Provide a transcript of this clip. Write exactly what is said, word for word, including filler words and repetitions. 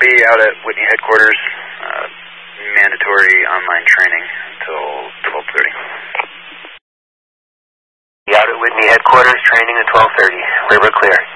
be out at Whitney headquarters, uh, mandatory online training until twelve thirty. Be out at Whitney headquarters, training at twelve thirty. River clear.